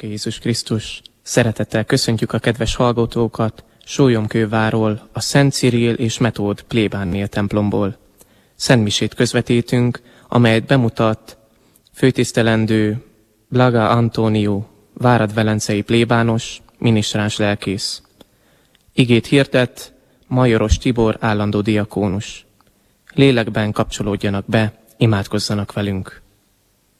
drága Jézus Krisztus, szeretettel köszöntjük a kedves hallgatókat Sólyomkővárról, a Szent Cirill és Metód plébánnél templomból. Szentmisét közvetítünk, amelyet bemutat főtisztelendő Blaga Antónió, várad-velencei plébános, minisztráns lelkész. Igét hirdet Majoros Tibor állandó diakónus. Lélekben kapcsolódjanak be, imádkozzanak velünk.